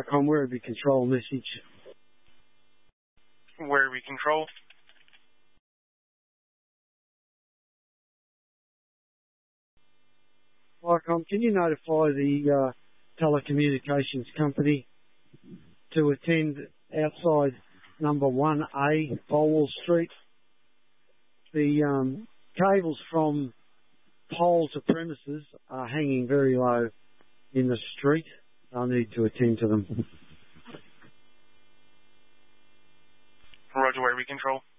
Warcom, Werribee Control message. Werribee Control. Warcom, can you notify the telecommunications company to attend outside number 1A, Bolwell Street? The cables from pole to premises are hanging very low in the street. I need to attend to them. Roger, Werribee Control.